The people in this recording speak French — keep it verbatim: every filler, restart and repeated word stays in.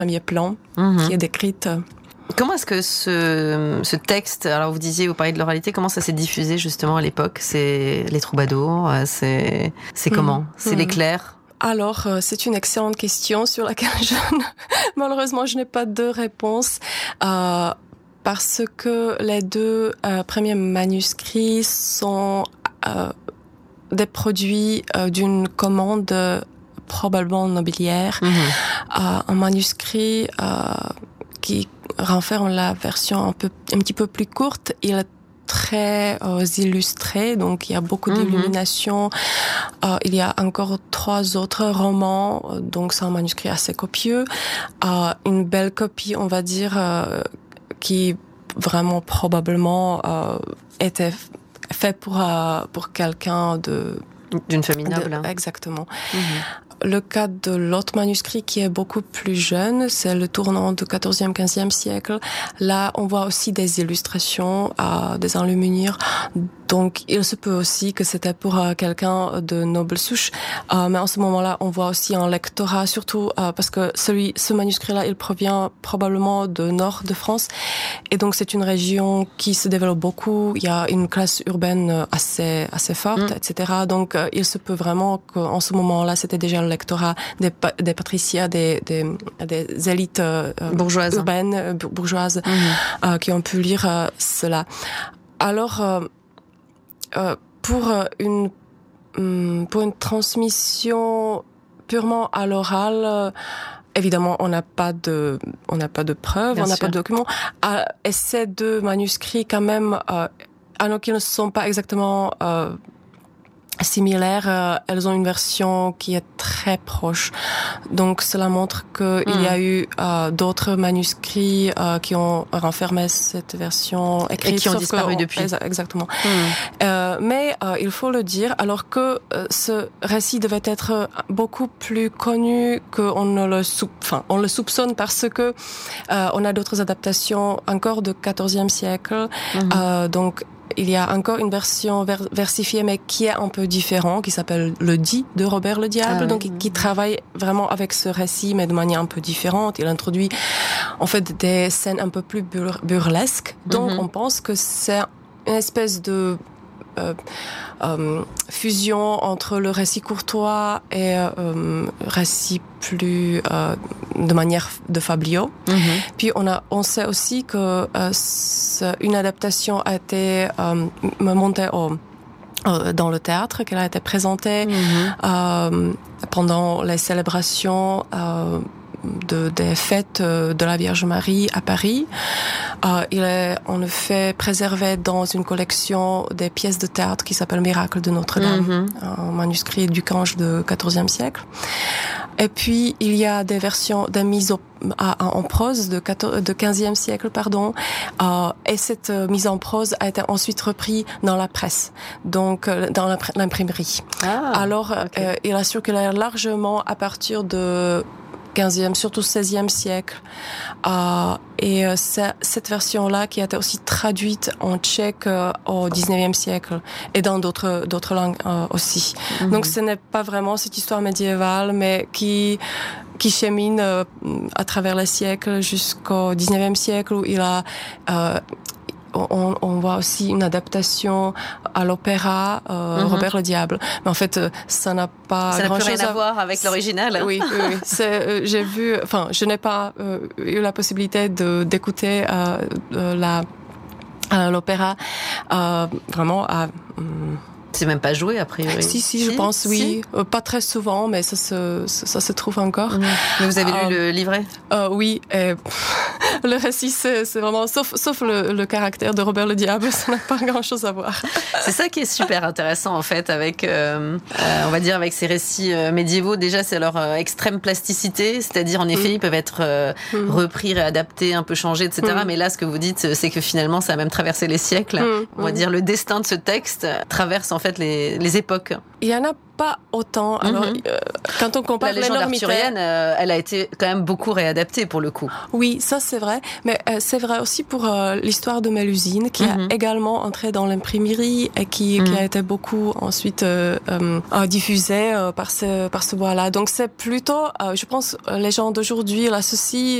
premier plan Mmh. qui est décrit. Comment est-ce que ce, ce texte, alors vous disiez, vous parliez de l'oralité, comment ça s'est diffusé justement à l'époque? C'est les troubadours, c'est, c'est comment? C'est Mmh. les clercs? Alors, euh, c'est une excellente question sur laquelle je ne... malheureusement, je n'ai pas de réponse. Euh, parce que les deux euh, premiers manuscrits sont euh, des produits euh, d'une commande euh, probablement nobiliaire. Mmh. Euh, un manuscrit euh, qui renferme la version un peu, un petit peu plus courte. Il est très euh, illustré, donc il y a beaucoup Mmh. d'illumination. Euh, il y a encore trois autres romans, donc c'est un manuscrit assez copieux. Euh, une belle copie, on va dire, euh, qui vraiment probablement euh, était fait pour euh, pour quelqu'un de d'une famille noble. de, exactement. Mmh. Le cas de l'autre manuscrit qui est beaucoup plus jeune, c'est le tournant du quatorzième, quinzième siècle. Là, on voit aussi des illustrations, euh, des enluminures. Donc, il se peut aussi que c'était pour euh, quelqu'un de noble souche. Euh, mais en ce moment-là, on voit aussi un lectorat, surtout euh, parce que celui, ce manuscrit-là, il provient probablement du nord de France. Et donc, c'est une région qui se développe beaucoup. Il y a une classe urbaine assez, assez forte, mmh. et cetera. Donc, euh, il se peut vraiment qu'en ce moment-là, c'était déjà le lectorat des, des patriciens, des, des, des élites euh, bourgeoises. urbaines, euh, bourgeoises, mmh. euh, qui ont pu lire euh, cela. Alors, euh, euh, pour une pour une transmission purement à l'oral, euh, évidemment, on n'a pas de on n'a pas de preuves, Bien on n'a pas de documents. Euh, et ces deux manuscrits, quand même, euh, alors qu'ils ne sont pas exactement euh, similaires, euh, elles ont une version qui est très proche. Donc cela montre que mmh. il y a eu euh, d'autres manuscrits euh, qui ont renfermé cette version écrite et qui ont disparu depuis. Exactement. Mmh. Euh, mais euh, il faut le dire, alors que euh, ce récit devait être beaucoup plus connu qu'on ne le sou... enfin on le soupçonne parce que euh, on a d'autres adaptations encore du quatorzième siècle. Mmh. Euh, donc il y a encore une version vers- versifiée, mais qui est un peu différente, qui s'appelle Le Dit de Robert le Diable, ah, donc oui. qui travaille vraiment avec ce récit, mais de manière un peu différente. Il introduit en fait des scènes un peu plus bur- burlesques. Donc mm-hmm. on pense que c'est une espèce de Euh, euh, fusion entre le récit courtois et euh, récit plus euh, de manière de fabliau. Mm-hmm. Puis on a, on sait aussi que euh, une adaptation a été euh, montée au dans le théâtre, qu'elle a été présentée mm-hmm. euh, pendant les célébrations euh, de, des fêtes de la Vierge Marie à Paris. Euh, il est en effet préservé dans une collection des pièces de théâtre qui s'appelle Miracle de Notre-Dame, mm-hmm. un manuscrit du Cange du quatorzième siècle. Et puis, il y a des versions, des mises au, à, en prose de, quatorzième, de quinzième siècle, pardon, euh, et cette euh, mise en prose a été ensuite reprise dans la presse, donc euh, dans l'imprimerie. Ah, Alors, okay. euh, il a circulé largement à partir de quinzième, surtout seizième siècle. Euh, et euh, cette version-là qui a été aussi traduite en tchèque euh, au dix-neuvième siècle et dans d'autres, d'autres langues euh, aussi. Mm-hmm. Donc ce n'est pas vraiment cette histoire médiévale, mais qui, qui chemine euh, à travers les siècles jusqu'au dix-neuvième siècle où il a... Euh, On, on voit aussi une adaptation à l'opéra euh, mm-hmm. Robert le Diable, mais en fait ça n'a pas ça grand n'a plus chose rien à, à voir avec l'original. Oui, oui, oui. C'est, euh, j'ai vu, enfin, je n'ai pas euh, eu la possibilité de d'écouter euh, de la euh, l'opéra euh, vraiment à. Um, C'est même pas joué, a priori. Si, si, je si, pense, oui. Si. Euh, pas très souvent, mais ça se, ça, ça se trouve encore. Mmh. Mais vous avez euh, lu le livret ? euh, Oui. Et, le récit, c'est, c'est vraiment... Sauf, sauf le, le caractère de Robert le Diable, ça n'a pas grand-chose à voir. C'est ça qui est super intéressant, en fait, avec, euh, euh, on va dire, avec ces récits euh, médiévaux. Déjà, c'est leur euh, extrême plasticité, c'est-à-dire, en effet, mmh. ils peuvent être euh, mmh. repris, réadaptés, un peu changés, et cetera. Mmh. Mais là, ce que vous dites, c'est que finalement, ça a même traversé les siècles. Mmh. On va dire, le destin de ce texte traverse, en fait, les, les époques. Il y en a pas autant. Alors, Mm-hmm. euh, quand on compare la légende l'énormité, arthurienne, euh, elle a été quand même beaucoup réadaptée pour le coup. Oui, ça c'est vrai, mais euh, c'est vrai aussi pour euh, l'histoire de Mélusine, qui Mm-hmm. a également entré dans l'imprimerie et qui, Mm-hmm. qui a été beaucoup ensuite euh, euh, diffusée euh, par ce par ce bois-là. Donc c'est plutôt, euh, je pense, les gens d'aujourd'hui l'associent